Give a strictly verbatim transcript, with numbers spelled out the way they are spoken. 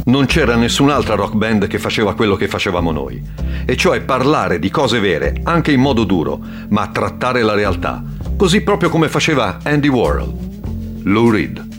Non c'era nessun'altra rock band che faceva quello che facevamo noi, e cioè parlare di cose vere, anche in modo duro, ma trattare la realtà, così proprio come faceva Andy Warhol. Lou Reed.